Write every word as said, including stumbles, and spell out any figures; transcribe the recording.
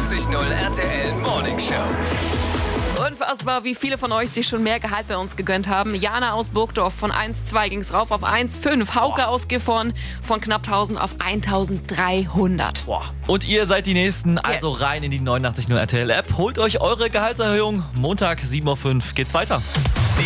neunundachtzig Komma null R T L Morning Show. Unfassbar, wie viele von euch sich schon mehr Gehalt bei uns gegönnt haben. Jana aus Burgdorf von eins Komma zwei ging es rauf auf eins Komma fünf. Hauke Boah. aus Gifhorn von knapp tausend auf eintausenddreihundert. Boah. Und ihr seid die Nächsten, also yes. rein in die neunundachtzig Komma null R T L App. Holt euch eure Gehaltserhöhung. Montag sieben Uhr fünf geht's weiter.